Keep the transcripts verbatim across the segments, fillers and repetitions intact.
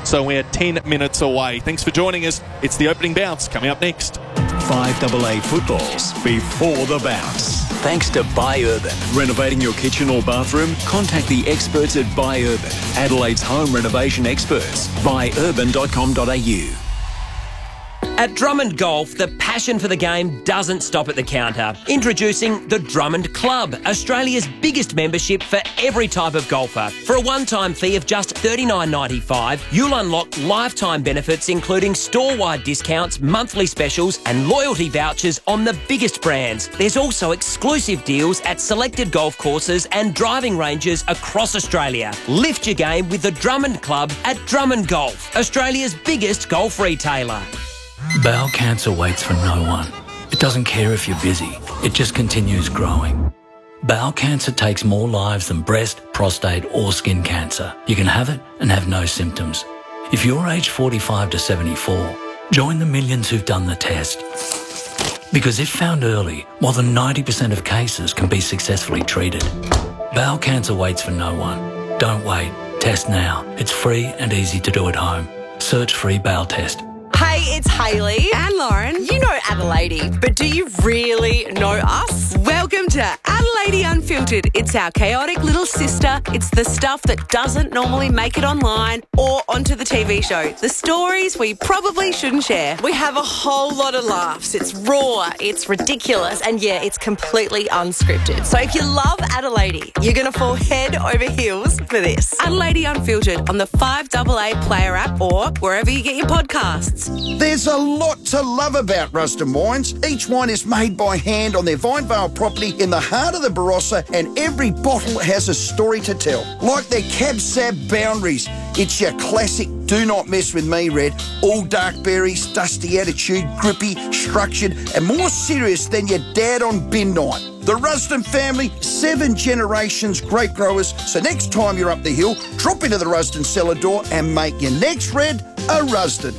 so we're ten minutes away. Thanks for joining us. It's the opening bounce coming up next. Five double A footballs before the bounce. Thanks to Buy Urban. Renovating your kitchen or bathroom? Contact the experts at Buy Urban, Adelaide's home renovation experts. buy urban dot com dot a u. At Drummond Golf, the passion for the game doesn't stop at the counter. Introducing the Drummond Club, Australia's biggest membership for every type of golfer. For a one-time fee of just thirty-nine ninety-five, you'll unlock lifetime benefits including store-wide discounts, monthly specials and loyalty vouchers on the biggest brands. There's also exclusive deals at selected golf courses and driving ranges across Australia. Lift your game with the Drummond Club at Drummond Golf, Australia's biggest golf retailer. Bowel cancer waits for no one. It doesn't care if you're busy. It just continues growing. Bowel cancer takes more lives than breast, prostate or skin cancer. You can have it and have no symptoms. If you're aged forty-five to seventy-four, join the millions who've done the test. Because if found early, more than ninety percent of cases can be successfully treated. Bowel cancer waits for no one. Don't wait. Test now. It's free and easy to do at home. Search free bowel test. Hey, it's Hayley. And Lauren. You know Adelaide, but do you really know us? Welcome to Adelaide Unfiltered. It's our chaotic little sister. It's the stuff that doesn't normally make it online or onto the T V show. The stories we probably shouldn't share. We have a whole lot of laughs. It's raw, it's ridiculous, and yeah, it's completely unscripted. So if you love Adelaide, you're going to fall head over heels for this. Adelaide Unfiltered on the five double A Player app or wherever you get your podcasts. There's a lot to love about Ruston Wines. Each wine is made by hand on their Vinevale property in the heart of the Barossa, and every bottle has a story to tell. Like their Cab Sab Boundaries. It's your classic do not mess with me red. All dark berries, dusty attitude, grippy, structured, and more serious than your dad on bin night. The Ruston family, seven generations grape growers. So next time you're up the hill, drop into the Ruston cellar door and make your next red a Ruston.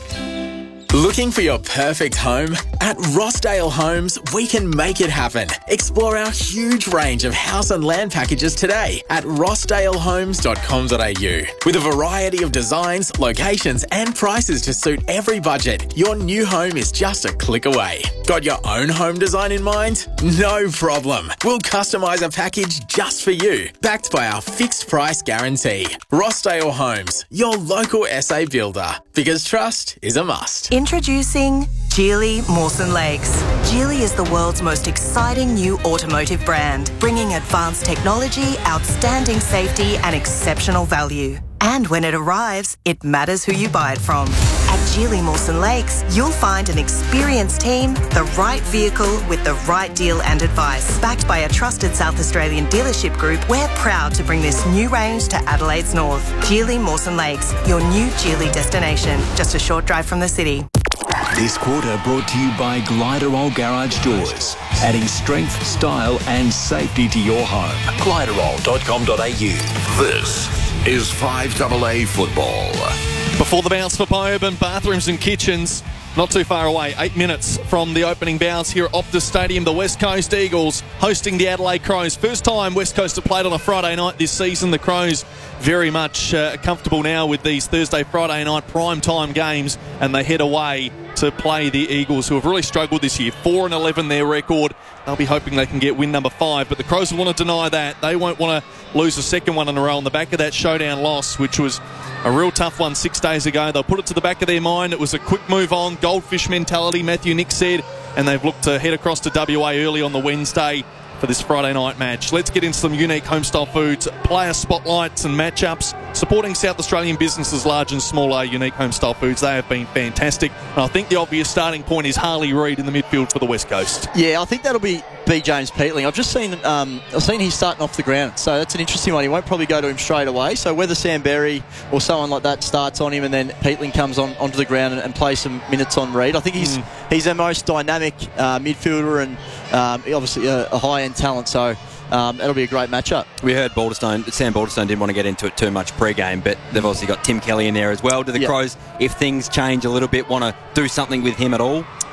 Looking for your perfect home? At Rossdale Homes, we can make it happen. Explore our huge range of house and land packages today at rossdale homes dot com dot a u. With a variety of designs, locations and prices to suit every budget, your new home is just a click away. Got your own home design in mind? No problem. We'll customise a package just for you, backed by our fixed price guarantee. Rossdale Homes, your local S A builder. Because trust is a must. Introducing Geely Mawson Lakes. Geely is the world's most exciting new automotive brand, bringing advanced technology, outstanding safety and exceptional value. And when it arrives, it matters who you buy it from. At Geely Mawson Lakes, you'll find an experienced team, the right vehicle with the right deal and advice. Backed by a trusted South Australian dealership group, we're proud to bring this new range to Adelaide's north. Geely Mawson Lakes, your new Geely destination, just a short drive from the city. This quarter brought to you by Gliderol Garage Doors, adding strength, style and safety to your home. gliderol dot com dot a u. This is five double A football. Before the bounce for Buy Urban Bathrooms and Kitchens, not too far away, eight minutes from the opening bounce here at Optus Stadium, the West Coast Eagles hosting the Adelaide Crows. First time West Coast have played on a Friday night this season. The Crows very much uh, comfortable now with these Thursday, Friday night prime time games, and they head away to play the Eagles, who have really struggled this year. four and eleven their record. They'll be hoping they can get win number five, but the Crows will want to deny that. They won't want to lose a second one in a row on the back of that showdown loss, which was a real tough one six days ago. They'll put it to the back of their mind. It was a quick move on, goldfish mentality, Matthew Nick said, and they've looked to head across to W A early on the Wednesday for this Friday night match. Let's get into some unique homestyle foods, player spotlights and matchups, supporting South Australian businesses large and smaller. Unique homestyle foods, they have been fantastic, and I think the obvious starting point is Harley Reid in the midfield for the West Coast. Yeah, I think that'll be B. James Peatling. I've just seen um, I've seen he's starting off the ground, so that's an interesting one. He won't probably go to him straight away, so whether Sam Berry or someone like that starts on him and then Peatling comes on onto the ground and, and plays some minutes on Reid. I think he's mm. he's the most dynamic uh, midfielder and um, obviously a, a high-end talent, so Um, that'll be a great matchup. We heard Balderstone, Sam Balderstone didn't want to get into it too much pre-game, but they've obviously got Tim Kelly in there as well. Do the yep. Crows, if things change a little bit, want to do something with him at all?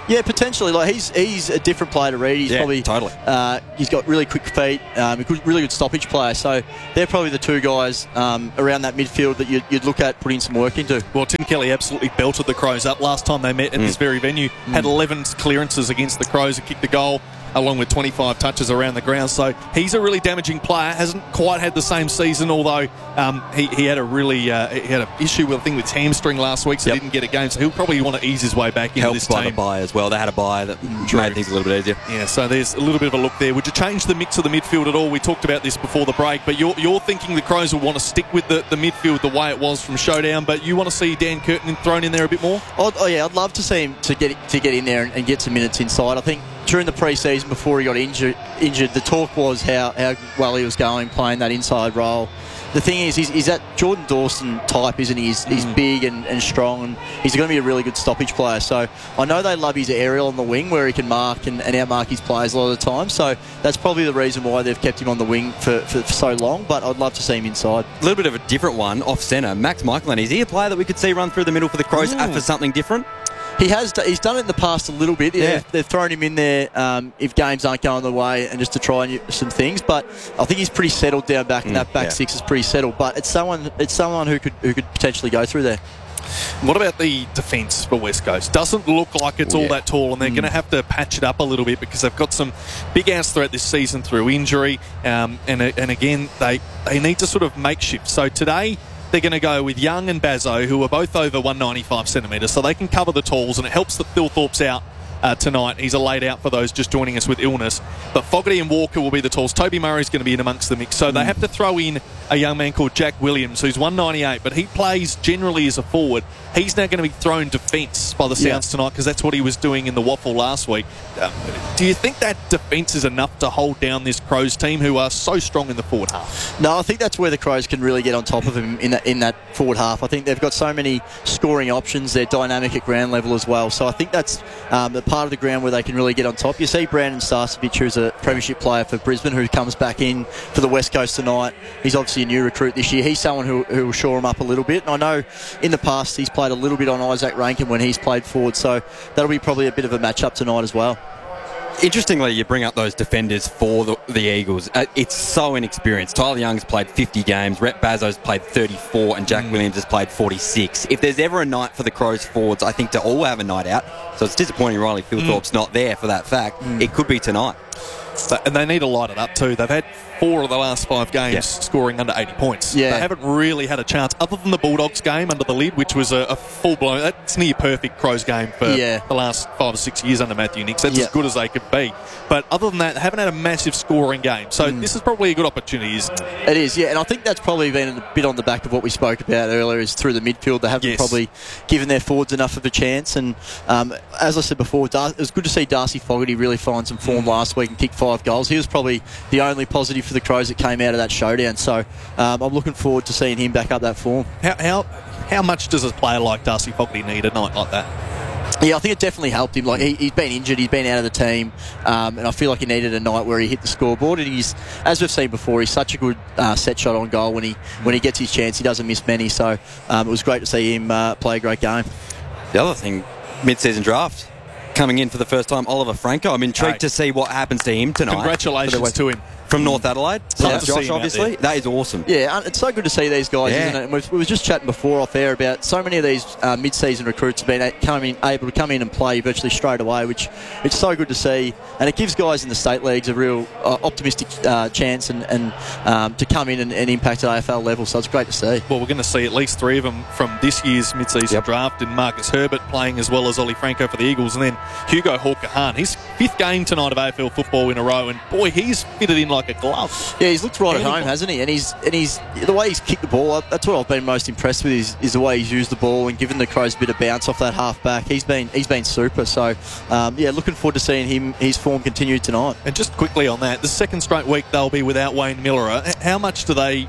Yeah, potentially. Like he's he's a different player to Reed. He's yeah, probably totally. Uh, he's got really quick feet, um, a good, really good stoppage player. So they're probably the two guys um, around that midfield that you'd, you'd look at putting some work into. Well, Tim Kelly absolutely belted the Crows up last time they met at mm. this very venue. Mm. Had eleven clearances against the Crows and kicked the goal, along with twenty-five touches around the ground. So he's a really damaging player. Hasn't quite had the same season, although um, he, he had a really uh, he had an issue with I think with his hamstring last week, so yep. didn't get a game. So he'll probably want to ease his way back into Helped this by team. the bye as well. They had a bye that True. made things a little bit easier. Yeah, so there's a little bit of a look there. Would you change the mix of the midfield at all? We talked about this before the break, but you're, you're thinking the Crows will want to stick with the, the midfield the way it was from Showdown, but you want to see Dan Curtin thrown in there a bit more? I'd, oh yeah, I'd love to see him to get to get in there and, and get some minutes inside. I think during the pre-season before he got injured, injured, the talk was how, how well he was going playing that inside role. The thing is, he's, he's that Jordan Dawson type, isn't he? He's, he's mm. big and, and strong, and he's going to be a really good stoppage player. So I know they love his aerial on the wing where he can mark and, and outmark his players a lot of the time. So that's probably the reason why they've kept him on the wing for, for, for so long, but I'd love to see him inside. A little bit of a different one, off-centre. Max Michaelin, is he a player that we could see run through the middle for the Crows mm. for something different? He has. He's done it in the past a little bit. Yeah. They've, they've thrown him in there um, if games aren't going the way and just to try and some things. But I think he's pretty settled down back, and mm, that back yeah. six is pretty settled. But it's someone. It's someone who could who could potentially go through there. What about the defence for West Coast? Doesn't look like it's yeah. all that tall, and they're mm. going to have to patch it up a little bit because they've got some big outs throughout this season through injury, um, and and again they they need to sort of makeshift. So today they're going to go with Young and Bazzo, who are both over one ninety-five centimetres, so they can cover the talls, and it helps that Phil Thorpe's out uh, tonight. He's a laid out for those just joining us with illness. But Fogarty and Walker will be the talls. Toby Murray's going to be in amongst the mix, so mm. they have to throw in a young man called Jack Williams, who's one ninety-eight, but he plays generally as a forward. He's now going to be thrown defence by the sounds yeah. tonight, because that's what he was doing in the waffle last week. Uh, do you think that defence is enough to hold down this Crows team, who are so strong in the forward half? No, I think that's where the Crows can really get on top of him in that, in that forward half. I think they've got so many scoring options. They're dynamic at ground level as well. So I think that's um, the part of the ground where they can really get on top. You see Brandon Starcevic, who's a premiership player for Brisbane, who comes back in for the West Coast tonight. He's obviously a new recruit this year. He's someone who, who will shore him up a little bit. And I know in the past he's played a little bit on Isaac Rankin when he's played forward. So that'll be probably a bit of a match-up tonight as well. Interestingly, you bring up those defenders for the, the Eagles. Uh, it's so inexperienced. Tyler Young's played fifty games, Rhett Bazzo's played thirty-four, and Jack mm. Williams has played forty-six. If there's ever a night for the Crows forwards, I think to all have a night out. So it's disappointing Riley Philthorpe's mm. not there for that fact. Mm. It could be tonight. And they need to light it up too. They've had four of the last five games yeah. scoring under eighty points. Yeah. They haven't really had a chance, other than the Bulldogs game under the lid, which was a, a full-blown... That's near perfect Crows game for yeah. the last five or six years under Matthew Nicks. That's yeah. as good as they could be. But other than that, they haven't had a massive scoring game. So mm. this is probably a good opportunity, isn't it? It is, yeah. And I think that's probably been a bit on the back of what we spoke about earlier, is through the midfield. They haven't yes. probably given their forwards enough of a chance. And um, as I said before, Dar- it was good to see Darcy Fogarty really find some form mm. last week and kick five goals. He was probably the only positive for the Crows that came out of that showdown. So um, I'm looking forward to seeing him back up that form. How, how, how much does a player like Darcy Fogarty need a night like that? Yeah, I think it definitely helped him. Like he, he's been injured, he's been out of the team, um, and I feel like he needed a night where he hit the scoreboard. And he's, as we've seen before, he's such a good uh, set shot on goal. When he when he gets his chance, he doesn't miss many. So um, it was great to see him uh, play a great game. The other thing, mid-season draft coming in for the first time, Oliver Franco. I'm intrigued right. to see what happens to him tonight. Congratulations to him. From North Adelaide, son yeah. of Josh, obviously. That is awesome. Yeah, it's so good to see these guys, yeah. isn't it? And we were just chatting before off air about so many of these uh, mid-season recruits have been coming, able to come in and play virtually straight away, which it's so good to see. And it gives guys in the state leagues a real uh, optimistic uh, chance and, and um, to come in and, and impact at A F L level. So it's great to see. Well, we're going to see at least three of them from this year's mid-season yep. draft, and Marcus Herbert playing as well as Ollie Franco for the Eagles, and then Hugo Hawker-Hahn. His fifth game tonight of A F L football in a row, and boy, he's fitted in like a glove. Yeah, he's looked right at home, hasn't he? And he's and he's the way he's kicked the ball. That's what I've been most impressed with is, is the way he's used the ball and given the Crows a bit of bounce off that half back. He's been he's been super. So um, yeah, looking forward to seeing him his form continue tonight. And just quickly on that, the second straight week they'll be without Wayne Miller. How much do they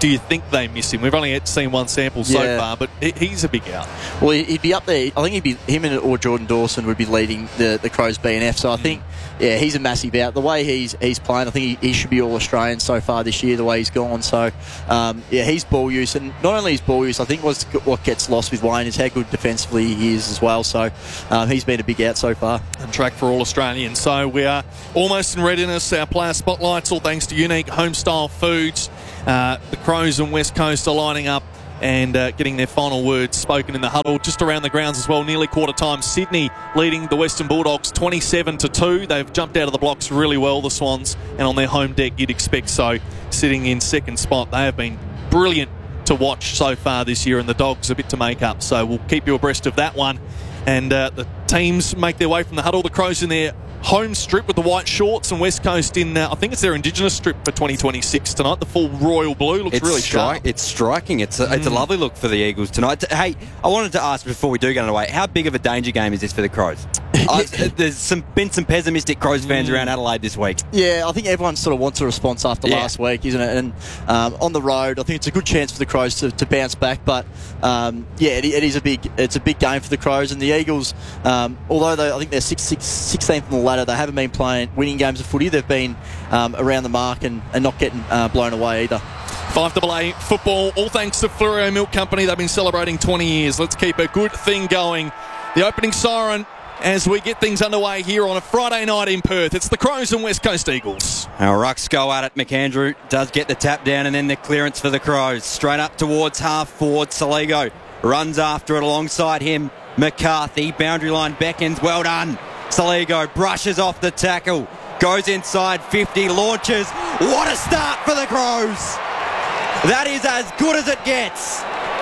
do you think they miss him? We've only had seen one sample so Yeah. far, but he- he's a big out. Well, he'd be up there. I think he'd be him and or Jordan Dawson would be leading the, the Crows B N F. So I think, yeah, he's a massive out. The way he's he's playing, I think he, he should be all Australian so far this year. The way he's gone, so um, yeah, he's ball use, and not only his ball use. I think what's, what gets lost with Wayne is how good defensively he is as well. So um, he's been a big out so far. And track for all Australians. So we are almost in readiness. Our player spotlights, all thanks to Unique Homestyle Foods. Uh, the Crows and West Coast are lining up and uh, getting their final words spoken in the huddle. Just around the grounds as well, nearly quarter time. Sydney leading the Western Bulldogs twenty-seven to two. They've jumped out of the blocks really well, the Swans, and on their home deck you'd expect so, sitting in second spot. They have been brilliant to watch so far this year, and the Dogs a bit to make up, so we'll keep you abreast of that one. And uh, the teams make their way from the huddle. The Crows in their home strip with the white shorts, and West Coast in, uh, I think it's their Indigenous strip for twenty twenty-six tonight. The full royal blue looks It's really stri- sharp. It's striking. It's a, it's a Mm. lovely look for the Eagles tonight. Hey, I wanted to ask before we do get underway, how big of a danger game is this for the Crows? I, there's some, been some pessimistic Crows fans around Adelaide this week. Yeah, I think everyone sort of wants a response after Yeah. last week, isn't it? And um, on the road, I think it's a good chance for the Crows to, to bounce back. But um, yeah, it, it is a big it's a big game for the Crows, and the Eagles. Um, although they, I think they're six, six, sixteenth on the ladder, they haven't been playing winning games of footy. They've been um, around the mark and, and not getting uh, blown away either. five A A football, all thanks to Fluoro Milk Company. They've been celebrating twenty years. Let's keep a good thing going. The opening siren as we get things underway here on a Friday night in Perth. It's the Crows and West Coast Eagles. Our rucks go at it. McAndrew does get the tap down and then the clearance for the Crows. Straight up towards half forward. Saligo runs after it alongside him. McCarthy, boundary line beckons. Well done. Saligo brushes off the tackle. Goes inside fifty, launches. What a start for the Crows. That is as good as it gets.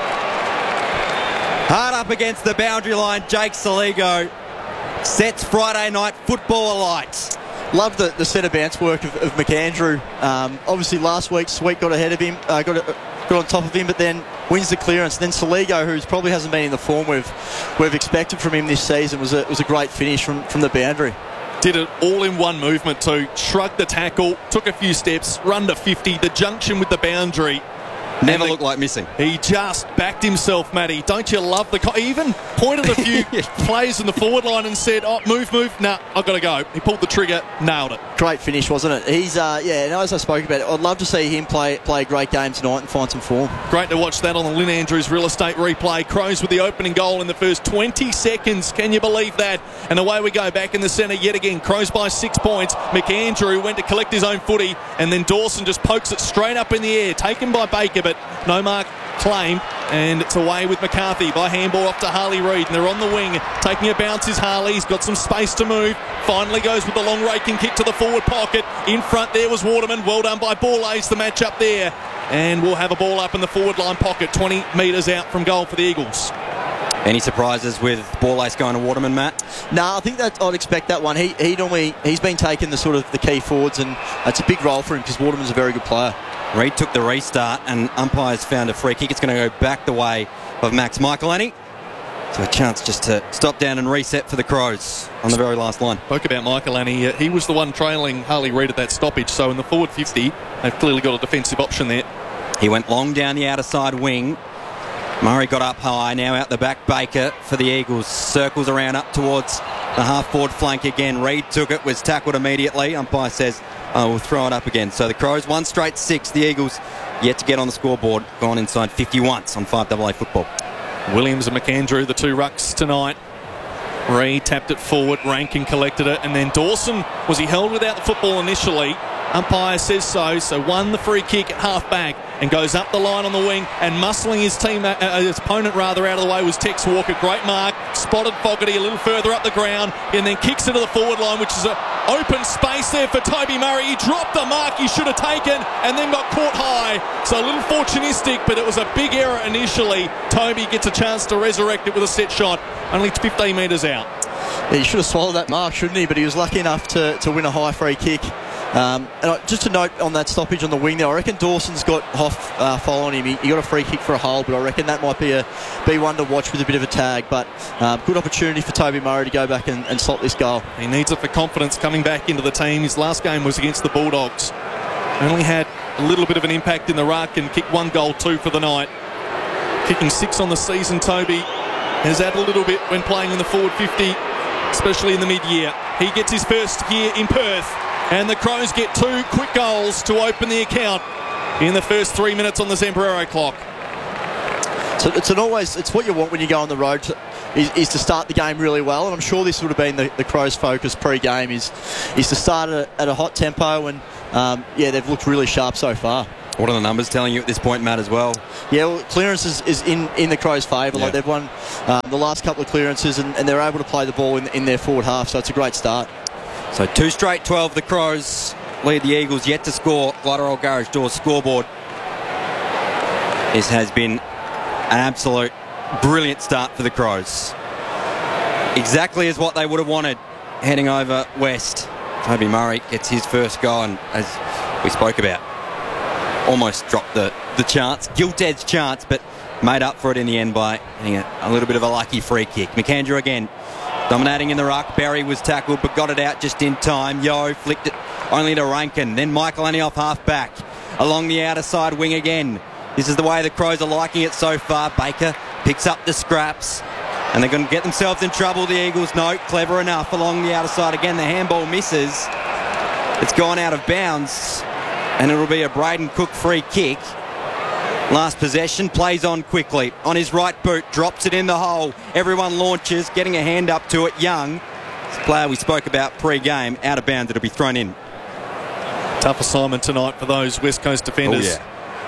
Hard up against the boundary line, Jake Saligo sets Friday night football alight. Love the, the centre bounce work of, of McAndrew. Um, obviously, last week, Sweet got ahead of him, uh, got, a, got on top of him, but then wins the clearance. Then Saligo, who probably hasn't been in the form we've, we've expected from him this season, was a, was a great finish from, from the boundary. Did it all in one movement too. Shrugged the tackle, took a few steps, run to fifty, the junction with the boundary. Never the, looked like missing. He just backed himself, Matty. Don't you love the... Co- he even pointed a few players in the forward line and said, oh, move, move. Nah, I've got to go. He pulled the trigger, nailed it. Great finish, wasn't it? He's, uh, yeah, and as I spoke about it, I'd love to see him play play a great game tonight and find some form. Great to watch that on the Lynn Andrews Real Estate replay. Crows with the opening goal in the first twenty seconds. Can you believe that? And away we go back in the centre yet again. Crows by six points. McAndrew went to collect his own footy, and then Dawson just pokes it straight up in the air. Taken by Baker, but no mark claimed, and it's away with McCarthy by handball off to Harley Reid, and they're on the wing. Taking a bounce is Harley. He's got some space to move. Finally goes with the long raking kick to the forward pocket. In front there was Waterman. Well done by Borlase, the match up there. And we'll have a ball up in the forward line pocket, twenty metres out from goal for the Eagles. Any surprises with Borlase going to Waterman, Matt? No, I think that I'd expect that one. He he normally he's been taking the sort of the key forwards, and it's a big role for him because Waterman's a very good player. Reid took the restart and umpires found a free kick. It's going to go back the way of Max Michaelani. So a chance just to stop down and reset for the Crows on the very last line. Spoke about Michaelani. Uh, he was the one trailing Harley Reid at that stoppage. So in the forward fifty, they've clearly got a defensive option there. He went long down the outer side wing. Murray got up high, now out the back. Baker for the Eagles. Circles around up towards the half-forward flank again. Reid took it, was tackled immediately. Umpire says, oh, we'll throw it up again. So the Crows, one straight six. The Eagles yet to get on the scoreboard. Gone inside fifty once on five A A football. Williams and McAndrew, the two rucks tonight. Reid tapped it forward, Rankin collected it, and then Dawson, was he held without the football initially? Umpire says so, so won the free kick at half-back and goes up the line on the wing, and muscling his team, uh, his opponent rather, out of the way was Tex Walker. Great mark, spotted Fogarty a little further up the ground, and then kicks into the forward line, which is an open space there for Toby Murray. He dropped the mark he should have taken and then got caught high. So a little fortunistic, but it was a big error initially. Toby gets a chance to resurrect it with a set shot, only fifteen metres out. Yeah, he should have swallowed that mark, shouldn't he? But he was lucky enough to, to win a high free kick. Um, and I, just to note on that stoppage on the wing there, I reckon Dawson's got Hoff uh, following him. He, he got a free kick for a hole, but I reckon that might be a be one to watch with a bit of a tag. But um, good opportunity for Toby Murray to go back and, and slot this goal. He needs it for confidence coming back into the team. His last game was against the Bulldogs. Only had a little bit of an impact in the ruck and kicked one goal, two for the night. Kicking six on the season, Toby has added a little bit when playing in the forward fifty, especially in the mid-year. He gets his first here in Perth, and the Crows get two quick goals to open the account in the first three minutes on the Zambrero clock. So it's an always it's what you want when you go on the road to, is, is to start the game really well, and I'm sure this would have been the, the Crows' focus pre-game is is to start at a, at a hot tempo, and um, yeah, they've looked really sharp so far. What are the numbers telling you at this point, Matt, as well? Yeah, well, clearance is, is in, in the Crows' favour. Yeah. Like they've won um, the last couple of clearances, and, and they're able to play the ball in, in their forward half, so it's a great start. So two straight twelve, the Crows lead the Eagles, yet to score. Glyderol Garage Doors scoreboard. This has been an absolute brilliant start for the Crows. Exactly as what they would have wanted heading over west. Toby Murray gets his first goal, and as we spoke about, almost dropped the, the chance, gilt-edged chance, but made up for it in the end by getting a, a little bit of a lucky free kick. McAndrew again, dominating in the ruck. Berry was tackled, but got it out just in time. Yo flicked it only to Rankin. Then Michael Annie off half-back. Along the outer side wing again. This is the way the Crows are liking it so far. Baker picks up the scraps, and they're going to get themselves in trouble, the Eagles. No, clever enough along the outer side again. The handball misses. It's gone out of bounds, and it'll be a Braden Cook free kick. Last possession, plays on quickly. On his right boot, drops it in the hole. Everyone launches, getting a hand up to it. Young, this player we spoke about pre-game, out of bounds. It'll be thrown in. Tough assignment tonight for those West Coast defenders. Oh, yeah.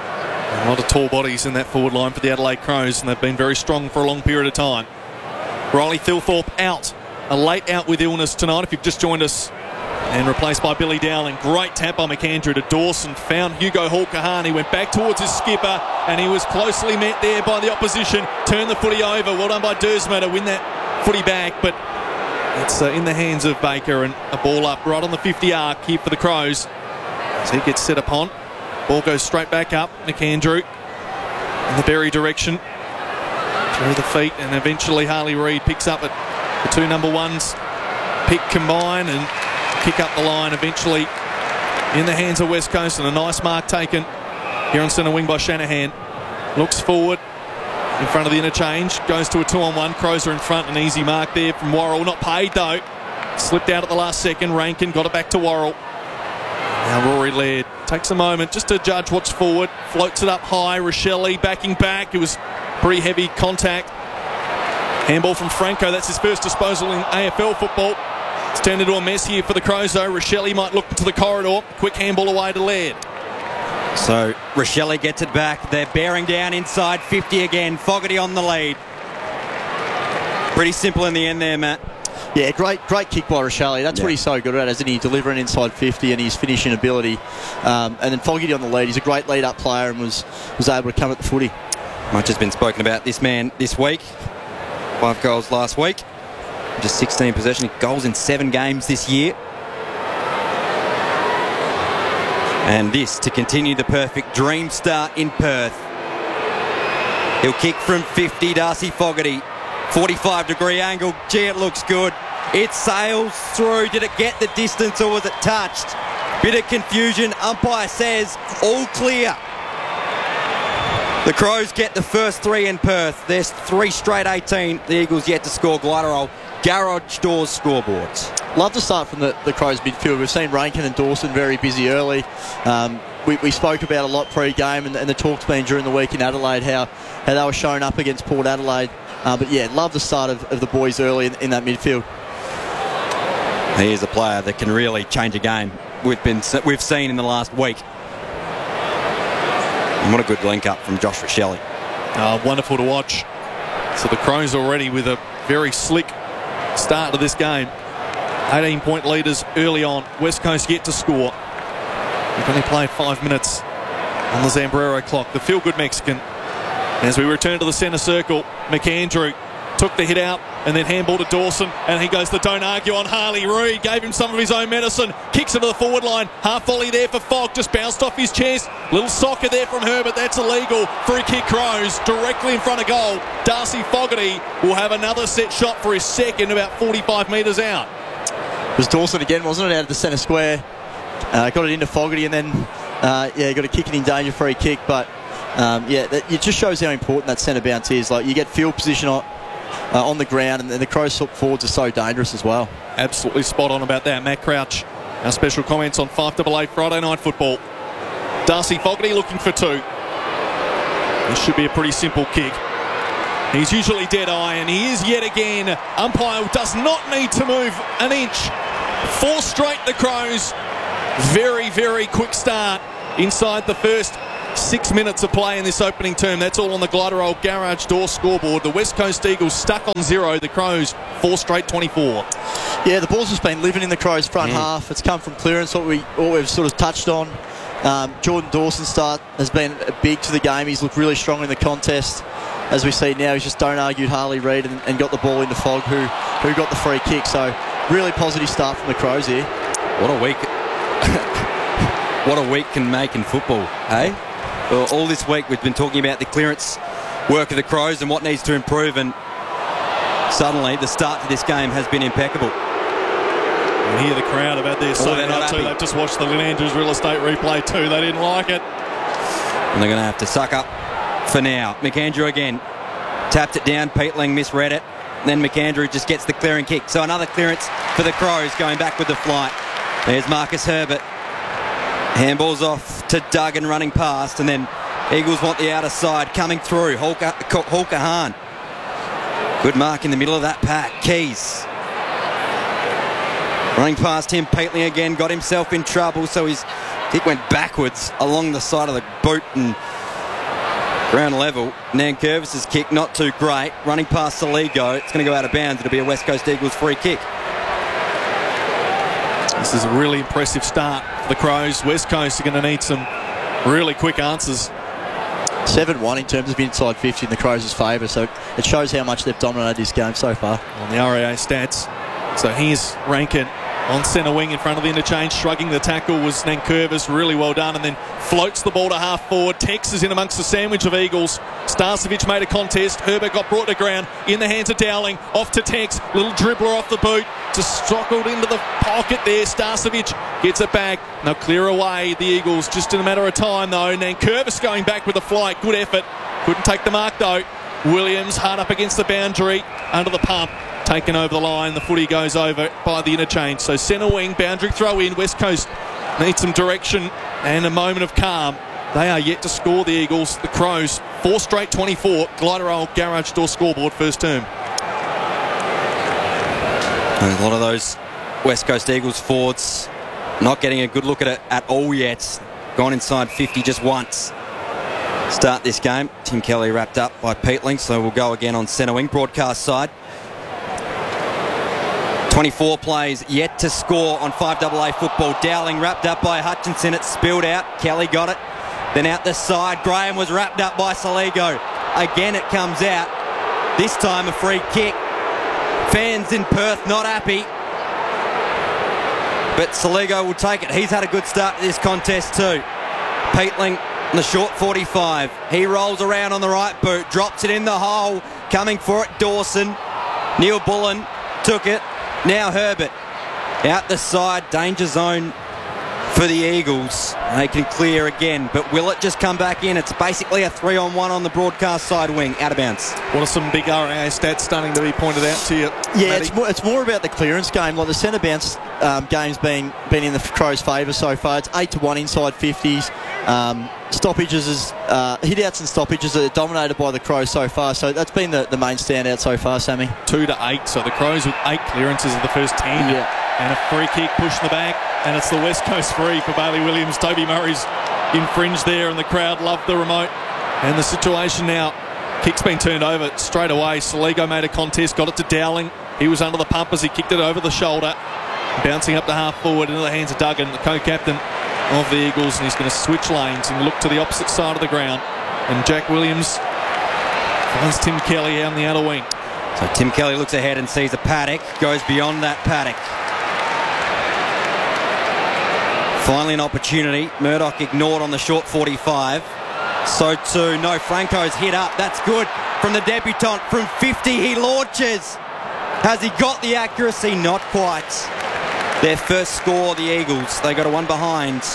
A lot of tall bodies in that forward line for the Adelaide Crows, and they've been very strong for a long period of time. Riley Thilthorpe out. A late out with illness tonight, if you've just joined us. And replaced by Billy Dowling. Great tap by McAndrew to Dawson. Found Hugo Hall-Kahan. He went back towards his skipper, and he was closely met there by the opposition. Turned the footy over. Well done by Dersma to win that footy back, but it's uh, in the hands of Baker, and a ball up right on the fifty arc here for the Crows. As he gets set upon. Ball goes straight back up. McAndrew in the Berry direction. Through the feet, and eventually Harley Reid picks up it. The two number ones pick combine and kick up the line, eventually in the hands of West Coast, and a nice mark taken here on centre wing by Shanahan. Looks forward in front of the interchange, goes to a two on one. Crows are in front, an easy mark there from Worrell. Not paid though, slipped out at the last second. Rankin got it back to Worrell. Now Rory Laird takes a moment just to judge what's forward, floats it up high. Rochelle backing back. It was pretty heavy contact. Handball from Franco, that's his first disposal in A F L football. It's turned into a mess here for the Crows though. Rochelle might look into the corridor. Quick handball away to Laird. So Rochelle gets it back. They're bearing down inside fifty again. Fogarty on the lead. Pretty simple in the end there, Matt. Yeah, great great kick by Rochelle. That's Yeah. what he's so good at, isn't he? Delivering inside fifty and his finishing ability. Um, and then Fogarty on the lead. He's a great lead-up player and was, was able to come at the footy. Much has been spoken about this man this week. Five goals last week. Just sixteen possession goals in seven games this year. And this to continue the perfect dream start in Perth. He'll kick from fifty, Darcy Fogarty. forty-five degree angle. Gee, it looks good. It sails through. Did it get the distance or was it touched? Bit of confusion. Umpire says all clear. The Crows get the first three in Perth. There's three straight eighteen. The Eagles yet to score. Glyderol Garage Doors scoreboards. Love to start from the, the Crows midfield. We've seen Rankin and Dawson very busy early. Um, we, we spoke about a lot pre-game, and, and the talk's been during the week in Adelaide how, how they were showing up against Port Adelaide. Uh, but yeah, love the start of, of the boys early in, in that midfield. He is a player that can really change a game. We've been we've seen in the last week. And what a good link up from Josh Rochelle. Uh, wonderful to watch. So the Crows already with a very slick start to this game. eighteen point leaders early on. West Coast yet to score. We've only played five minutes on the Zambrero clock. The feel-good Mexican. As we return to the centre circle, McAndrew took the hit out and then handball to Dawson, and he goes the don't argue on Harley Reid. Gave him some of his own medicine. Kicks it to the forward line. Half volley there for Fogg. Just bounced off his chest. Little soccer there from her, but that's illegal. Free kick Crows directly in front of goal. Darcy Fogarty will have another set shot for his second, about forty-five metres out. It was Dawson again, wasn't it, out of the centre square. Uh, got it into Fogarty, and then Uh, yeah, got a kick it in danger free kick, but um, yeah, that, it just shows how important that centre bounce is. Like, you get field position on, uh, on the ground, and the Crows forwards are so dangerous as well. Absolutely spot on about that. Matt Crouch, our special comments on five A A Friday Night Football. Darcy Fogarty looking for two. This should be a pretty simple kick. He's usually dead eye, and he is yet again. Umpire does not need to move an inch. Four straight the Crows. Very, very quick start inside the first six minutes of play in this opening term. That's all on the Gliderol Garage Door scoreboard. The West Coast Eagles stuck on zero. The Crows four straight twenty-four. Yeah, the ball's just been living in the Crows' front mm. half. It's come from clearance, what, we, what we've sort of touched on. Um, Jordan Dawson's start has been big to the game. He's looked really strong in the contest. As we see now, he's just don't argued Harley Reid and, and got the ball into Fogg, who, who got the free kick. So, really positive start from the Crows here. What a week. What a week can make in football, hey? Well, all this week we've been talking about the clearance work of the Crows and what needs to improve, and suddenly the start to this game has been impeccable. And hear the crowd about this. Oh, so they're not too. happy. They've just watched the Lynn Andrews real estate replay too. They didn't like it. And they're going to have to suck up for now. McAndrew again. Tapped it down. Peatling misread it. Then McAndrew just gets the clearing kick. So another clearance for the Crows going back with the flight. There's Marcus Herbert. Handballs off to Duggan running past, and then Eagles want the outer side coming through. Hulkahan. Good mark in the middle of that pack. Keys. Running past him, Peatling again, got himself in trouble, so his kick went backwards along the side of the boot and ground level. Nankervis's kick, not too great. Running past Saligo, it's going to go out of bounds. It'll be a West Coast Eagles free kick. This is a really impressive start for the Crows. West Coast are going to need some really quick answers. seven one in terms of inside fifty in the Crows' favour, so it shows how much they've dominated this game so far. On the R A A stats. So here's Rankin on centre wing in front of the interchange. Shrugging the tackle was Nankervis. Really well done. And then floats the ball to half forward. Tex is in amongst the sandwich of Eagles. Starcevic made a contest. Herbert got brought to ground. In the hands of Dowling. Off to Tex. Little dribbler off the boot. Just struggled into the pocket there. Starcevic gets it back. They'll clear away the Eagles just in a matter of time though. Nankervis going back with a flight. Good effort. Couldn't take the mark though. Williams hard up against the boundary. Under the pump. Taken over the line. The footy goes over by the interchange. So centre wing, boundary throw in. West Coast needs some direction and a moment of calm. They are yet to score, the Eagles. The Crows, four straight twenty-four. Gliderol Garage Door scoreboard, first term. A lot of those West Coast Eagles forwards not getting a good look at it at all yet. Gone inside fifty just once. Start this game. Tim Kelly wrapped up by Peatling, so we'll go again on centre wing, broadcast side. twenty-four plays yet to score on five A A football. Dowling wrapped up by Hutchinson. It spilled out. Kelly got it. Then out the side, Graham was wrapped up by Saligo. Again it comes out. This time a free kick. Fans in Perth not happy. But Saligo will take it. He's had a good start to this contest too. Peatling in the short forty-five. He rolls around on the right boot. Drops it in the hole. Coming for it, Dawson. Neil Bullen took it. Now Herbert out the side, danger zone for the Eagles. They can clear again, but will it just come back in? It's basically a three on one on the broadcast side wing, out of bounds. What are some big R A A stats starting to be pointed out to you? Yeah, it's more, it's more about the clearance game. Like the centre bounce um, game's been been in the Crows' favour so far. It's eight to one inside fifties. Um, stoppages is uh, hit-outs and stoppages are dominated by the Crows so far. So that's been the, the main standout so far, Sammy. Two to eight. So the Crows with eight clearances of the first ten. Yeah. And a free kick pushed in the back. And it's the West Coast free for Bailey Williams. Toby Murray's infringed there, and the crowd loved the remote. And the situation now, kick's been turned over straight away. Saligo made a contest, got it to Dowling. He was under the pump as he kicked it over the shoulder. Bouncing up to half forward into the hands of Duggan, the co-captain of the Eagles, and he's going to switch lanes and look to the opposite side of the ground. And Jack Williams finds Tim Kelly out on the outer wing. So Tim Kelly looks ahead and sees a paddock, goes beyond that paddock. Finally an opportunity. Murdoch ignored on the short forty-five. So too, no, Franco's hit up. That's good from the debutant. From fifty he launches. Has he got the accuracy? Not quite. Their first score, the Eagles. They got a one behind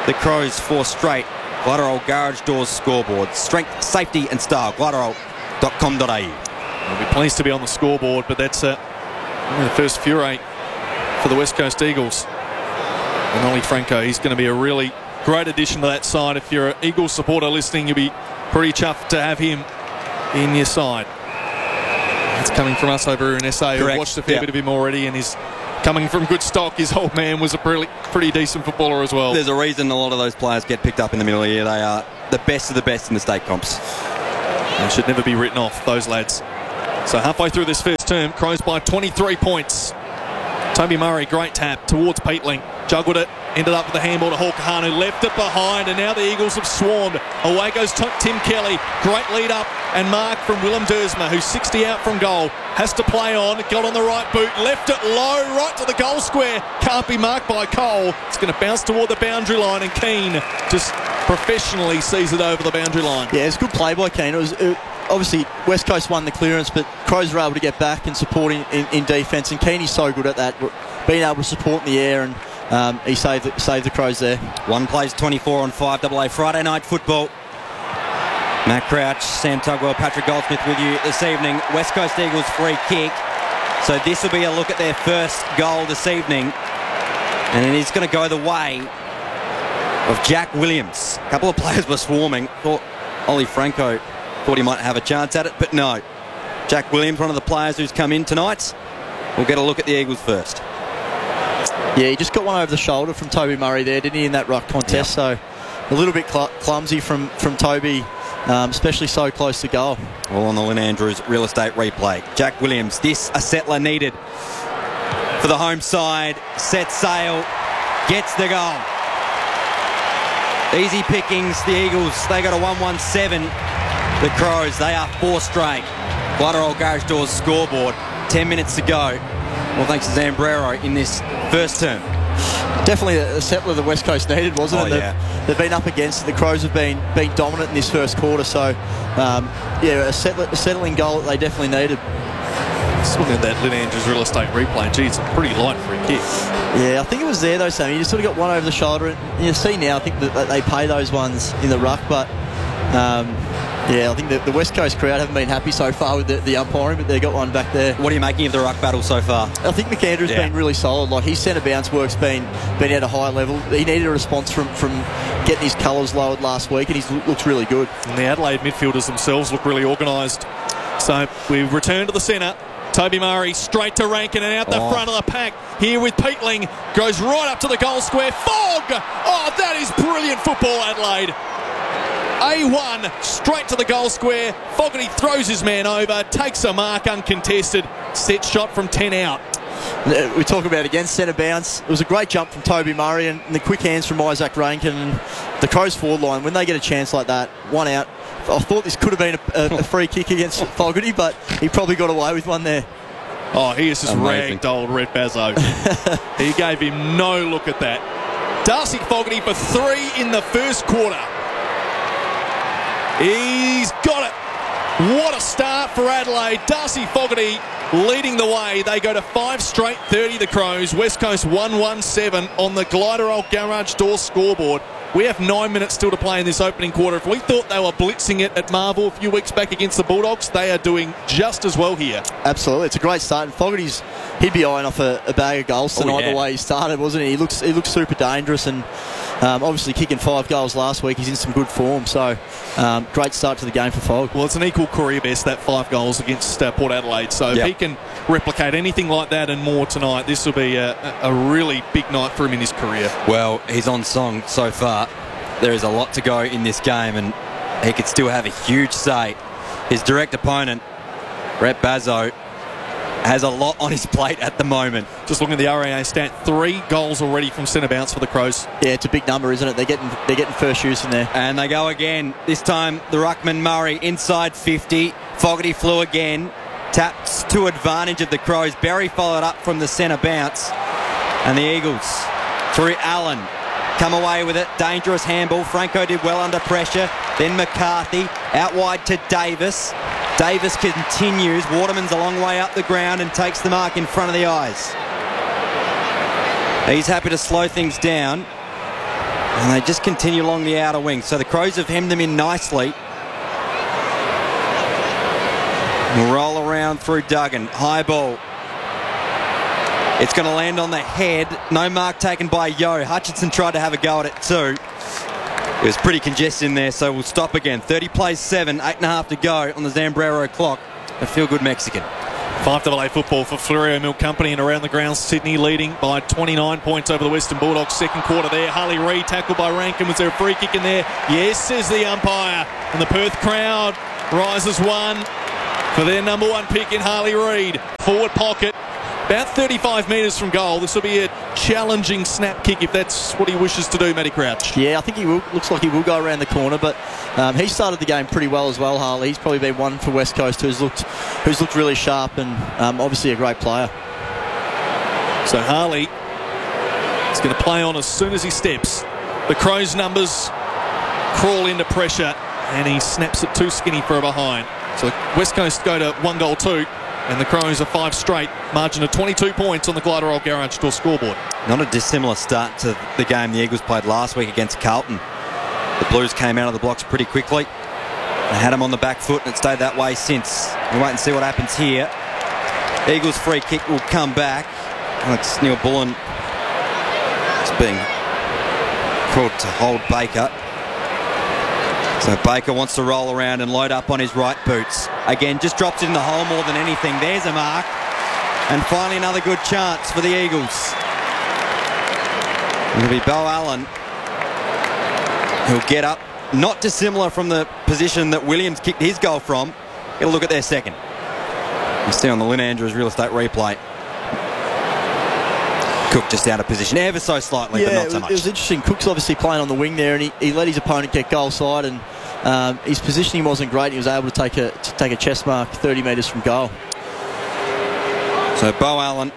the Crows four straight. Glatterall Garage Doors scoreboard. Strength, safety and style. Glatterall dot com dot a u. We'll be pleased to be on the scoreboard, but that's uh, the first Fury for the West Coast Eagles. And Ollie Franco, he's going to be a really great addition to that side. If you're an Eagles supporter listening, you'll be pretty chuffed to have him in your side. It's coming from us over in S A. We've watched a fair yep. bit of him already, and he's coming from good stock. His old man was a pretty, pretty decent footballer as well. There's a reason a lot of those players get picked up in the middle of the year. They are the best of the best in the state comps. They should never be written off, those lads. So halfway through this first term, Crows by twenty-three points. Toby Murray, great tap towards Peatling. Juggled it, ended up with the handball to Hawker, who left it behind, and now the Eagles have swarmed. Away goes Tim Kelly. Great lead up and mark from Willem Dersma, who's sixty out from goal. Has to play on, got on the right boot, left it low, right to the goal square. Can't be marked by Cole. It's going to bounce toward the boundary line, and Keane just professionally sees it over the boundary line. Yeah, it's a good play by Keane. It was... It, Obviously, West Coast won the clearance, but Crows were able to get back and support in, in, in defence, and Keeney's so good at that, being able to support in the air, and um, he saved the, saved the Crows there. One plays twenty-four on five double A Friday night football. Matt Crouch, Sam Tugwell, Patrick Goldsmith with you this evening. West Coast Eagles free kick. So this will be a look at their first goal this evening, and it is going to go the way of Jack Williams. A couple of players were swarming. Thought Ollie Franco thought he might have a chance at it, but no. Jack Williams, one of the players who's come in tonight. We'll get a look at the Eagles first. Yeah, he just got one over the shoulder from Toby Murray there, didn't he, in that ruck contest? Yep. So a little bit cl- clumsy from, from Toby, um, especially so close to goal. All on the Lynn Andrews real estate replay. Jack Williams, this a settler needed for the home side. Set sail, gets the goal. Easy pickings, the Eagles, they got a one one seven. The Crows, they are four straight. Glatterall Garage Doors scoreboard. Ten minutes to go. Well, thanks to Zambrero in this first term. Definitely a settler the West Coast needed, wasn't oh, it? They've, yeah. they've been up against it. The Crows have been been dominant in this first quarter. So, um, yeah, a, settler, a settling goal that they definitely needed. Just looking at that Lynn Andrews real estate replay. Gee, it's a pretty light free kick. Yeah, I think it was there though, Sam. You just sort of got one over the shoulder. And you see now, I think that they pay those ones in the ruck, but. Um, Yeah, I think the, the West Coast crowd haven't been happy so far with the, the umpiring, but they got one back there. What are you making of the ruck battle so far? I think McAndrew's yeah. been really solid. Like, his centre bounce work's been been at a high level. He needed a response from, from getting his colours lowered last week, and he looks really good. And the Adelaide midfielders themselves look really organised. So we return to the centre. Toby Murray straight to Rankin and out the oh. front of the pack. Here with Peatling. Goes right up to the goal square. Fogg! Oh, that is brilliant football, Adelaide. A one, straight to the goal square. Fogarty throws his man over, takes a mark uncontested. Set shot from ten out. We talk about again, centre bounce. It was a great jump from Toby Murray and the quick hands from Isaac Rankin. And the Crows forward line, when they get a chance like that, one out. I thought this could have been a, a, a free kick against Fogarty, but he probably got away with one there. Oh, he has just ragged old Red Bazzo. He gave him no look at that. Darcy Fogarty for three in the first quarter. He's got it. What a start for Adelaide. Darcy Fogarty leading the way. They go to five straight thirty, the Crows. West Coast one one seven on the Glatterall Garage Door scoreboard. We have nine minutes still to play in this opening quarter. If we thought they were blitzing it at Marvel a few weeks back against the Bulldogs, they are doing just as well here. Absolutely. It's a great start. And Fogarty's, he'd be eyeing off a, a bag of goals tonight, oh, yeah. the way he started, wasn't he? He looks, he looks super dangerous, and um, obviously kicking five goals last week. He's in some good form. So, um, great start to the game for Fogg. Well, it's an equal career best, that five goals against uh, Port Adelaide. So yep. if he can replicate anything like that and more tonight, this will be a, a really big night for him in his career. Well, he's on song so far. There is a lot to go in this game, and he could still have a huge say. His direct opponent, Rhett Bazzo, has a lot on his plate at the moment. Just looking at the R A A stat, three goals already from centre bounce for the Crows. Yeah, it's a big number, isn't it? They're getting they're getting first use in there. And they go again. This time, the ruckman Murray inside fifty. Fogarty flew again. Taps to advantage of the Crows. Berry followed up from the centre bounce. And the Eagles, through Allen, come away with it. Dangerous handball. Franco did well under pressure. Then McCarthy out wide to Davis. Davis continues. Waterman's a long way up the ground and takes the mark in front of the eyes. He's happy to slow things down. And they just continue along the outer wing. So the Crows have hemmed them in nicely. We'll roll around through Duggan. High ball. It's going to land on the head. No mark taken by Yo. Hutchinson tried to have a go at it too. It was pretty congested in there, so we'll stop again. thirty plays seven, eight and a half to go on the Zambrero clock. A feel-good Mexican. five double A football for Florio Milk Company, and around the ground, Sydney leading by twenty-nine points over the Western Bulldogs. Second quarter there. Harley Reid tackled by Rankin. Was there a free kick in there? Yes, says the umpire. And the Perth crowd rises one for their number one pick in Harley Reid. Forward pocket. About thirty-five metres from goal. This will be a challenging snap kick if that's what he wishes to do, Matty Crouch. Yeah, I think he will. Looks like he will go around the corner, but um, he started the game pretty well as well, Harley. He's probably been one for West Coast who's looked who's looked really sharp and um, obviously a great player. So Harley is going to play on as soon as he steps. The Crows' numbers crawl into pressure, and he snaps it too skinny for a behind. So West Coast go to one goal two. And the Crows are five straight. Margin of twenty-two points on the Gliderol Garage Door scoreboard. Not a dissimilar start to the game the Eagles played last week against Carlton. The Blues came out of the blocks pretty quickly. They had them on the back foot, and it stayed that way since. We'll wait and see what happens here. Eagles free kick will come back. Alex Neil-Bullen is being called to hold Baker. So Baker wants to roll around and load up on his right boots. Again, just drops it in the hole more than anything. There's a mark. And finally another good chance for the Eagles. It'll be Beau Allen who'll get up. Not dissimilar from the position that Williams kicked his goal from. Get a look at their second. You see on the Lynn Andrews real estate replay. Cook just out of position, ever so slightly, yeah, but not it so was, much. It was interesting. Cook's obviously playing on the wing there, and he, he let his opponent get goal side, and um, his positioning wasn't great. He was able to take a to take a chest mark thirty metres from goal. So Beau Allen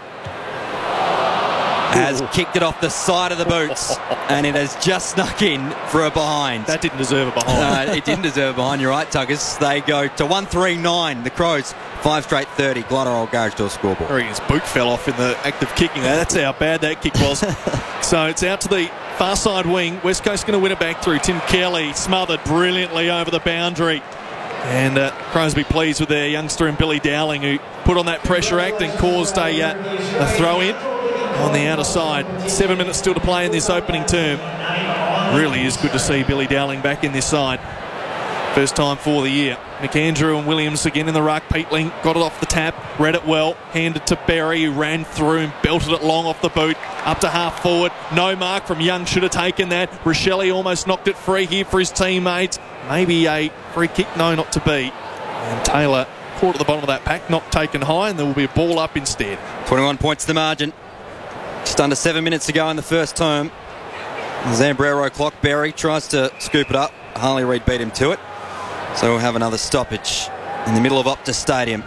has kicked it off the side of the boots, and it has just snuck in for a behind. That didn't deserve a behind. uh, it didn't deserve a behind, you're right, Tuggers. They go to one three nine. The Crows, five straight thirty. Gliderol Garage Door scoreboard. I reckon his boot fell off in the act of kicking that. That's how bad that kick was. So it's out to the far side wing. West Coast going to win it back through. Tim Kelly smothered brilliantly over the boundary. And uh, Crows be pleased with their youngster and Billy Dowling, who put on that pressure act and caused a, uh, a throw in on the outer side. Seven minutes still to play in this opening term. Really is good to see Billy Dowling back in this side. First time for the year. McAndrew and Williams again in the ruck. Peatling got it off the tap, read it well, handed to Berry, who ran through and belted it long off the boot, up to half forward. No mark from Young, should have taken that. Rochelle almost knocked it free here for his teammates. Maybe a free kick, no, not to be. And Taylor caught at the bottom of that pack, not taken high, and there will be a ball up instead. twenty-one points the margin. Just under seven minutes to go in the first term. The Zambrero clock. Berry tries to scoop it up. Harley Reid beat him to it. So we'll have another stoppage in the middle of Optus Stadium.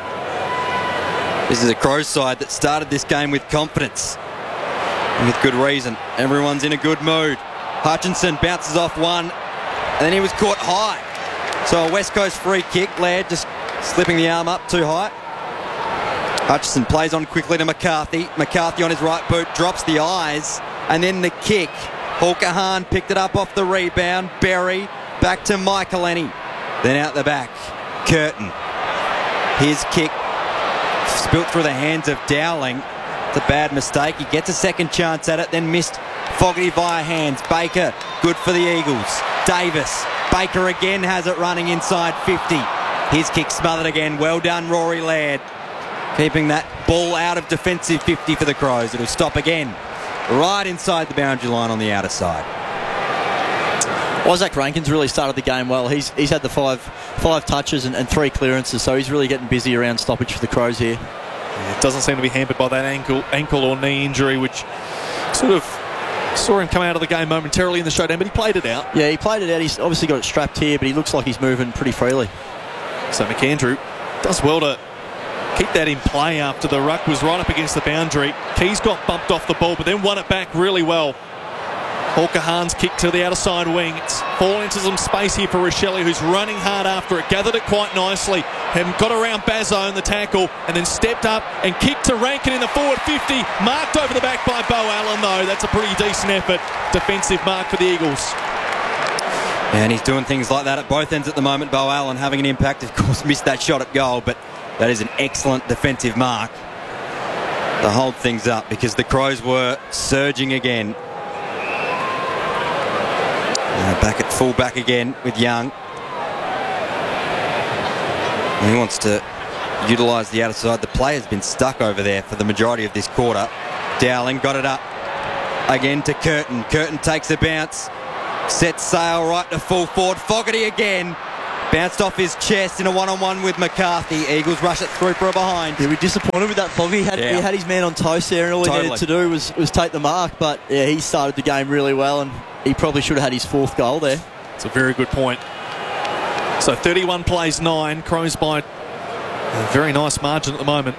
This is a Crows side that started this game with confidence. And with good reason. Everyone's in a good mood. Hutchinson bounces off one, and then he was caught high. So a West Coast free kick. Laird just slipping the arm up too high. Hutchinson plays on quickly to McCarthy. McCarthy on his right boot drops the eyes, and then the kick. Hawker Hahn picked it up off the rebound. Berry back to Michaelini. Then out the back, Curtin. His kick spilt through the hands of Dowling. It's a bad mistake. He gets a second chance at it, then missed Fogarty via hands. Baker, good for the Eagles. Davis. Baker again has it running inside fifty. His kick smothered again. Well done, Rory Laird. Keeping that ball out of defensive fifty for the Crows. It'll stop again. Right inside the boundary line on the outer side. Isaac Rankin's really started the game well. He's he's had the five five touches and, and three clearances, so he's really getting busy around stoppage for the Crows here. Yeah, it doesn't seem to be hampered by that ankle ankle or knee injury, which sort of saw him come out of the game momentarily in the showdown, but he played it out. Yeah, he played it out. He's obviously got it strapped here, but he looks like he's moving pretty freely. So McAndrew does well to keep that in play after the ruck was right up against the boundary. Keys got bumped off the ball, but then won it back really well. Hawker Hahn's kick to the outer side wing. It's fallen into some space here for Rochelle, who's running hard after it. Gathered it quite nicely. And got around Bazzo in the tackle and then stepped up and kicked to Rankin in the forward fifty. Marked over the back by Bo Allen, though. That's a pretty decent effort. Defensive mark for the Eagles. And he's doing things like that at both ends at the moment. Bo Allen having an impact. Of course, missed that shot at goal, but that is an excellent defensive mark to hold things up because the Crows were surging again. Uh, back at full back again with Young. He wants to utilise the outer side. The player's been stuck over there for the majority of this quarter. Dowling got it up again to Curtin. Curtin takes a bounce. Sets sail right to full forward. Fogarty again. Bounced off his chest in a one-on-one with McCarthy. Eagles rush it through for a behind. Yeah, we're disappointed with that, Foggy. He had, Yeah. he had his man on toast there, and all Totally. he needed to do was, was take the mark. But yeah, he started the game really well, and he probably should have had his fourth goal there. It's a very good point. So thirty-one plays nine. Crows by a very nice margin at the moment.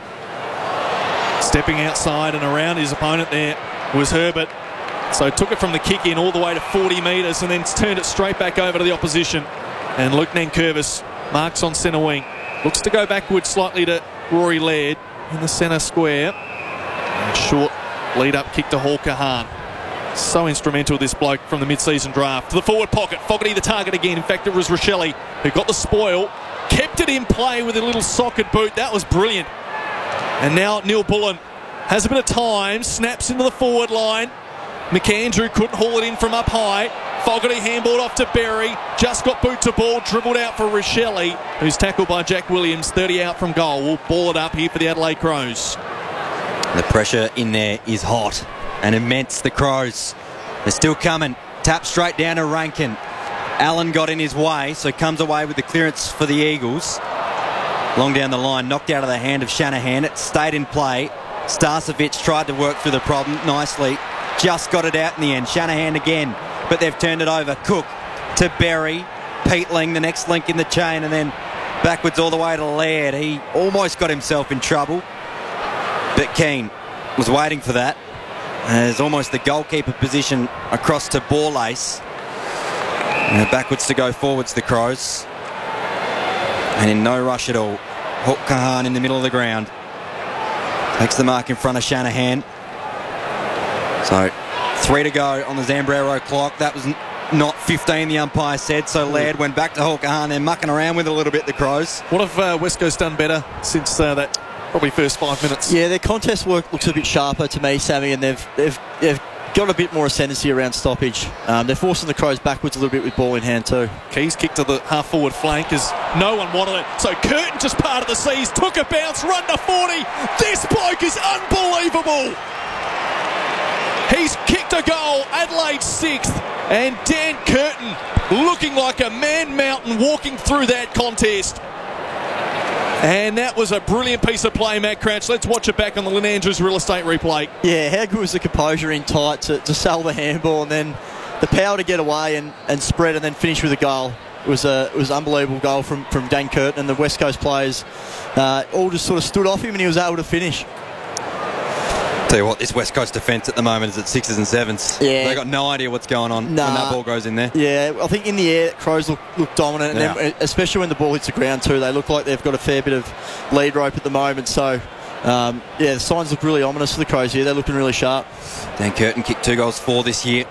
Stepping outside and around his opponent there was Herbert. So took it from the kick in all the way to forty metres and then turned it straight back over to the opposition. And Luke Nankervis marks on centre wing. Looks to go backwards slightly to Rory Laird in the centre square. And short lead-up kick to Hawker Hahn. So instrumental, this bloke from the mid-season draft. To the forward pocket. Fogarty the target again. In fact, it was Rochelle who got the spoil. Kept it in play with a little socket boot. That was brilliant. And now Neil Bullen has a bit of time. Snaps into the forward line. McAndrew couldn't haul it in from up high. Fogarty handballed off to Berry. Just got boot to ball. Dribbled out for Rochelle, who's tackled by Jack Williams. thirty out from goal. We'll ball it up here for the Adelaide Crows. The pressure in there is hot and immense. The Crows, they're still coming. Tap straight down to Rankin. Allen got in his way, so comes away with the clearance for the Eagles. Long down the line, knocked out of the hand of Shanahan. It stayed in play. Starcevic tried to work through the problem nicely. Just got it out in the end. Shanahan again, but they've turned it over. Cook to Berry. Peatling, the next link in the chain, and then backwards all the way to Laird. He almost got himself in trouble, but Keane was waiting for that. There's almost the goalkeeper position across to Borlace. And backwards to go forwards, the Crows. And in no rush at all. Hawker Hahn in the middle of the ground. Takes the mark in front of Shanahan. So, three to go on the Zambrero clock. That was not fifteen, the umpire said. So, Laird went back to Hawker Hahn. They're mucking around with it a little bit, the Crows. What have uh, West Coast done better since uh, that probably first five minutes? Yeah, their contest work looks a bit sharper to me, Sammy, and they've they've, they've got a bit more ascendancy around stoppage. Um, they're forcing the Crows backwards a little bit with ball in hand too. Keys kicked to the half-forward flank as no one wanted it. So Curtin just part of the seas, took a bounce, run to forty. This bloke is unbelievable. He's kicked a goal, Adelaide sixth, and Dan Curtin looking like a man mountain walking through that contest. And that was a brilliant piece of play, Matt Crouch. Let's watch it back on the Lynn Andrews Real Estate replay. Yeah, how good was the composure in tight to, to sell the handball, and then the power to get away and, and spread and then finish with a goal. It was a it was an unbelievable goal from, from Dan Curtin, and the West Coast players uh, all just sort of stood off him and he was able to finish. Tell you what, this West Coast defence at the moment is at sixes and sevens. Yeah. They got no idea what's going on Nah. when that ball goes in there. Yeah, I think in the air, Crows look, look dominant, and Yeah. then, especially when the ball hits the ground too, they look like they've got a fair bit of lead rope at the moment. So, um, yeah, the signs look really ominous for the Crows here. They're looking really sharp. Dan Curtin kicked two goals for this year.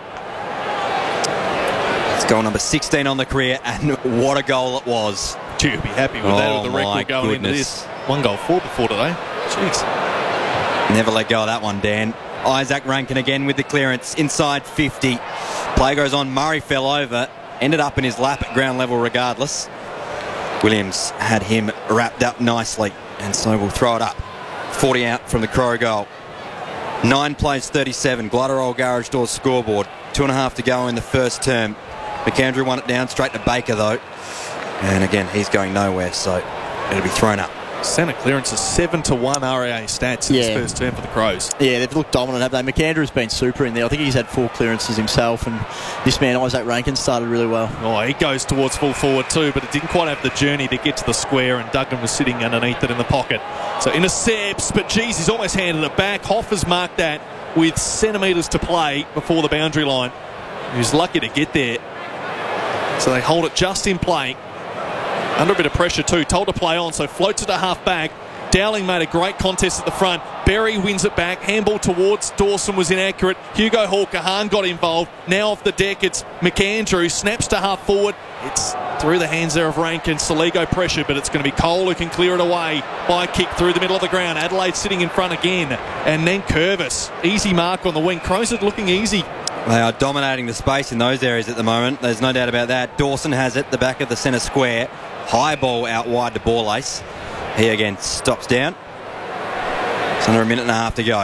It's goal number sixteen on the career, and what a goal it was. Gee, you'd be happy with Oh, that, with the my record going into goodness. this. One goal four before today. Jeez. Never let go of that one, Dan. Isaac Rankin again with the clearance inside fifty. Play goes on. Murray fell over. Ended up in his lap at ground level regardless. Williams had him wrapped up nicely, and so we'll throw it up. forty out from the Crow goal. Nine plays thirty-seven. Gladderall Garage Doors scoreboard. Two and a half to go in the first term. McAndrew won it down straight to Baker though. And again, he's going nowhere, so it'll be thrown up. Centre clearance is seven to one R A A stats in Yeah. his first term for the Crows. Yeah, they've looked dominant, have they? McAndrew's been super in there. I think he's had four clearances himself, and this man, Isaac Rankin, started really well. Oh, he goes towards full forward too, but it didn't quite have the journey to get to the square, and Duggan was sitting underneath it in the pocket. So intercepts, but geez, he's almost handed it back. Hoff has marked that with centimetres to play before the boundary line. He was lucky to get there. So they hold it just in play. Under a bit of pressure too. Told to play on, so floats it to half back. Dowling made a great contest at the front. Berry wins it back. Handball towards Dawson was inaccurate. Hugo Hawker Hahn got involved. Now off the deck, it's McAndrew. Snaps to half forward. It's through the hands there of Rankin. Soligo pressure, but it's going to be Cole who can clear it away by a kick through the middle of the ground. Adelaide sitting in front again. And then Curvis. Easy mark on the wing. Crows are looking easy. They are dominating the space in those areas at the moment. There's no doubt about that. Dawson has it, the back of the centre square. High ball out wide to Borlace. He again stops down. It's under a minute and a half to go.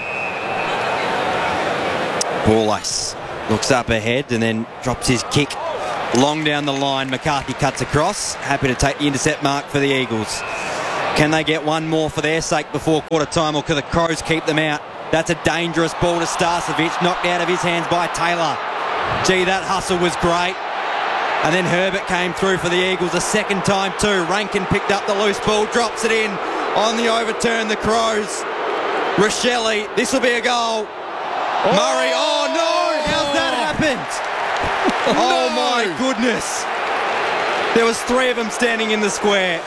Borlace looks up ahead and then drops his kick long down the line. McCarthy cuts across. Happy to take the intercept mark for the Eagles. Can they get one more for their sake before quarter time, or can the Crows keep them out? That's a dangerous ball to Starcevic, knocked out of his hands by Taylor. Gee, that hustle was great. And then Herbert came through for the Eagles a second time too. Rankin picked up the loose ball, drops it in on the overturn, the Crows. Rochelle, this will be a goal. Oh. Murray, oh no, how's that happened? Oh no. My goodness. There was three of them standing in the square.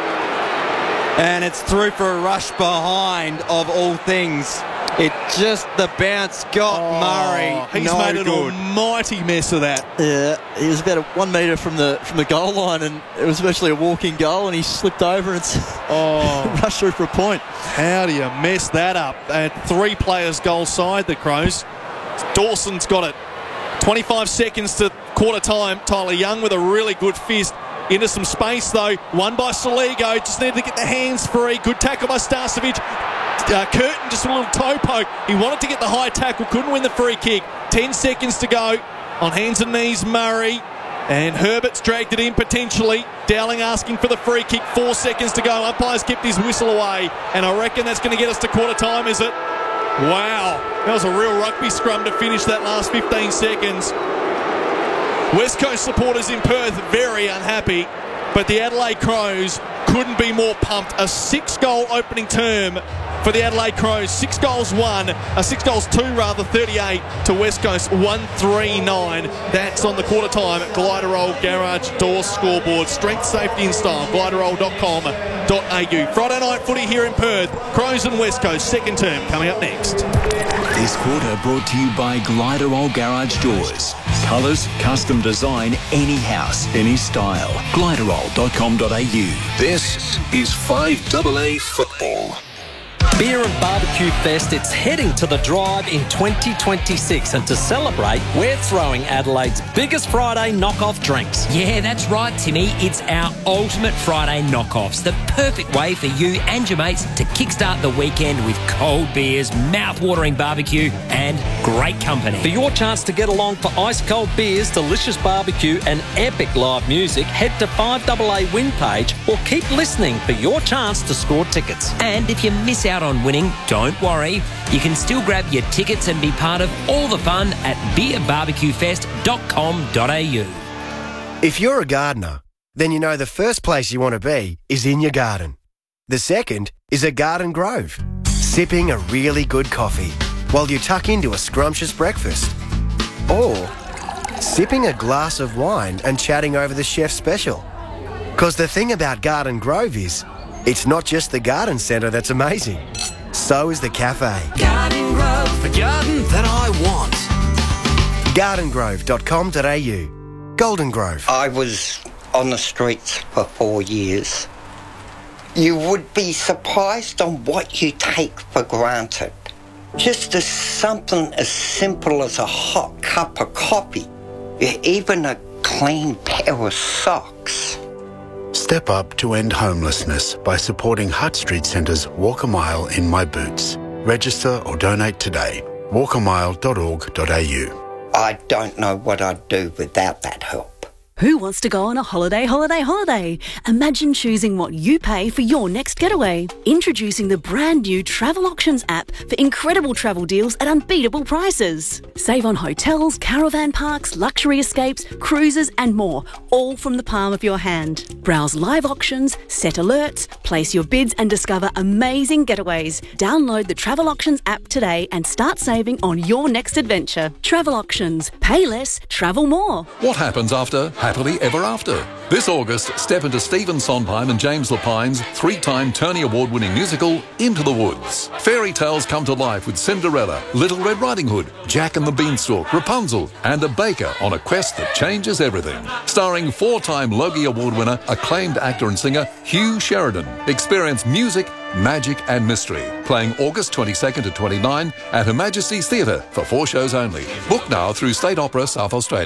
And it's through for a rush behind of all things. It just, the bounce got oh, Murray. He's no made an good. almighty mess of that. Yeah, he was about a one metre from the from the goal line, and it was virtually a walking goal, and he slipped over and oh. rushed through for a point. How do you mess that up? At three players goal side, the Crows. Dawson's got it. twenty-five seconds to quarter time. Tyler Young with a really good fist. Into some space though. Won by Soligo. Just needed to get the hands free. Good tackle by Starcevic. Uh, Curtin just a little toe poke. He wanted to get the high tackle, couldn't win the free kick. Ten seconds to go. On hands and knees, Murray. And Herbert's dragged it in potentially. Dowling asking for the free kick. Four seconds to go. Umpire's kept his whistle away. And I reckon that's going to get us to quarter time, is it? Wow. That was a real rugby scrum to finish that last fifteen seconds. West Coast supporters in Perth very unhappy. But the Adelaide Crows couldn't be more pumped. A six-goal opening term for the Adelaide Crows. Six goals one, uh, six goals two rather, thirty-eight to West Coast, one three nine. That's on the quarter time at Gliderol Garage Door scoreboard. Strength, safety and style, gliderol dot com dot a u. Friday night footy here in Perth. Crows and West Coast, second term coming up next. This quarter brought to you by Gliderol Garage Doors. Colours, custom design, any house, any style. gliderol dot com dot a u. This is five A A Football. Beer and Barbecue Fest, it's heading to the Drive in twenty twenty-six, and to celebrate, we're throwing Adelaide's biggest Friday knockoff drinks. Yeah, that's right, Timmy. It's our ultimate Friday knockoffs, the perfect way for you and your mates to kickstart the weekend with cold beers, mouth-watering barbecue and great company. For your chance to get along for ice-cold beers, delicious barbecue and epic live music, head to five A A Win page or keep listening for your chance to score tickets. And if you miss out on winning, don't worry. You can still grab your tickets and be part of all the fun at beer barbecue fest dot com dot a u. If you're a gardener, then you know the first place you want to be is in your garden. The second is a garden grove, sipping a really good coffee while you tuck into a scrumptious breakfast. Or sipping a glass of wine and chatting over the chef's special. Because the thing about Garden Grove is, it's not just the garden centre that's amazing. So is the cafe. Garden Grove, the garden that I want. garden grove dot com dot a u. Golden Grove. I was on the streets for four years. You would be surprised on what you take for granted. Just as something as simple as a hot cup of coffee, even a clean pair of socks. Step up to end homelessness by supporting Hutt Street Centre's Walk a Mile in My Boots. Register or donate today. walk a mile dot org dot a u. I don't know what I'd do without that help. Who wants to go on a holiday, holiday, holiday? Imagine choosing what you pay for your next getaway. Introducing the brand new Travel Auctions app for incredible travel deals at unbeatable prices. Save on hotels, caravan parks, luxury escapes, cruises and more, all from the palm of your hand. Browse live auctions, set alerts, place your bids and discover amazing getaways. Download the Travel Auctions app today and start saving on your next adventure. Travel Auctions. Pay less, travel more. What happens after Happily Ever After? This August, step into Stephen Sondheim and James Lapine's three-time Tony Award-winning musical, Into the Woods. Fairy tales come to life with Cinderella, Little Red Riding Hood, Jack and the Beanstalk, Rapunzel, and a baker on a quest that changes everything. Starring four-time Logie Award winner, acclaimed actor and singer Hugh Sheridan. Experience music, magic and mystery. Playing August twenty-second to twenty-ninth at Her Majesty's Theatre for four shows only. Book now through State Opera South Australia.